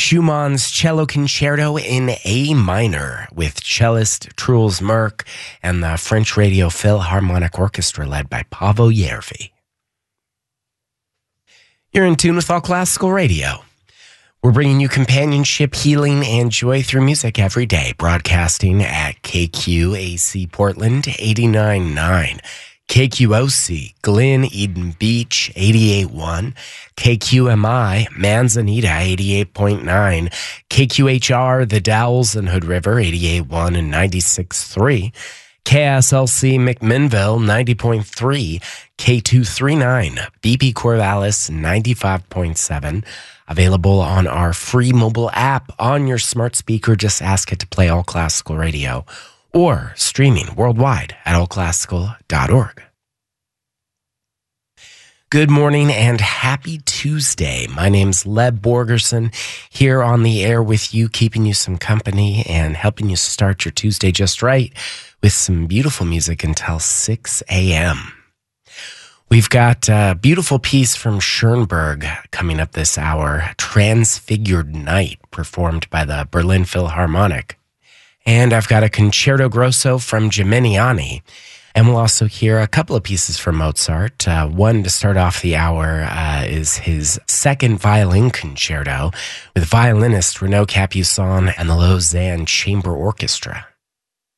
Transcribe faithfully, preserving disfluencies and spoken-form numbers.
Schumann's Cello Concerto in A minor with cellist Truls Merck and the French Radio Philharmonic Orchestra led by Paavo Järvi. You're in tune with All Classical Radio. We're bringing you companionship, healing, and joy through music every day, broadcasting at K Q A C Portland eighty-nine point nine, K Q O C Glen Eden Beach eighty-eight point one, K Q M I Manzanita eighty-eight point nine, K Q H R The Dalles and Hood River eighty-eight point one and ninety-six point three, K S L C McMinnville ninety point three, K two thirty-nine B P Corvallis ninety-five point seven. Available on our free mobile app on your smart speaker. Just ask it to play All Classical Radio, or streaming worldwide at all classical dot org. Good morning and happy Tuesday. My name's Leb Borgerson, here on the air with you, keeping you some company and helping you start your Tuesday just right with some beautiful music until six a.m. We've got a beautiful piece from Schoenberg coming up this hour, Transfigured Night, performed by the Berlin Philharmonic. And I've got a Concerto Grosso from Geminiani. And we'll also hear a couple of pieces from Mozart. Uh, one to start off the hour uh, is his second violin concerto with violinist Renaud Capuçon and the Lausanne Chamber Orchestra.